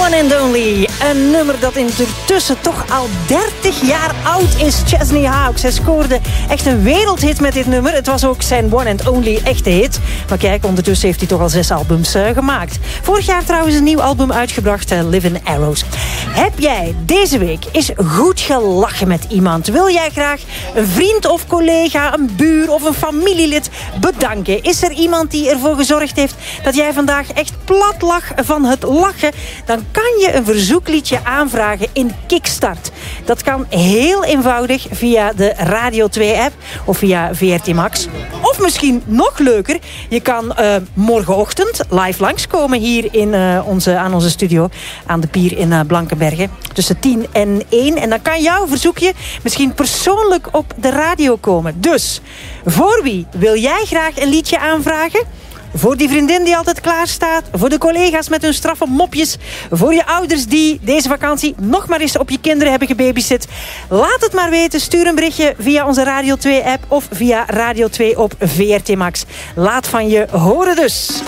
One and Only. Een nummer dat intussen toch al 30 jaar oud is. Chesney Hawkes. Hij scoorde echt een wereldhit met dit nummer. Het was ook zijn One and Only echte hit. Maar kijk, ondertussen heeft hij toch al 6 albums gemaakt. Vorig jaar trouwens een nieuw album uitgebracht, Live in Arrows. Heb jij deze week eens goed gelachen met iemand? Wil jij graag een vriend of collega, een buur of een familielid bedanken? Is er iemand die ervoor gezorgd heeft dat jij vandaag echt plat lag van het lachen? Dan kan je een verzoekliedje aanvragen in Kickstart. Dat kan heel eenvoudig via de Radio 2-app of via VRT Max. Of misschien nog leuker, je kan morgenochtend live langskomen hier in aan onze studio aan de pier in Blankenbergen. Tussen 10 en 1. En dan kan jouw verzoekje misschien persoonlijk op de radio komen. Dus, voor wie wil jij graag een liedje aanvragen? Voor die vriendin die altijd klaar staat. Voor de collega's met hun straffe mopjes. Voor je ouders die deze vakantie nog maar eens op je kinderen hebben gebabysit. Laat het maar weten. Stuur een berichtje via onze Radio 2-app of via Radio 2 op VRT Max. Laat van je horen dus.